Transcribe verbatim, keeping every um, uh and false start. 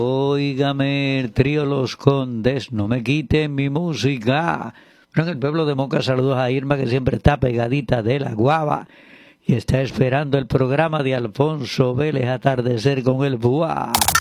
Óigame, el trío Los Condes, no me quiten mi música. Bueno, en el pueblo de Moca, saludos a Irma, que siempre está pegadita de la guava y está esperando el programa de Alfonso Vélez, Atardecer con el Buá.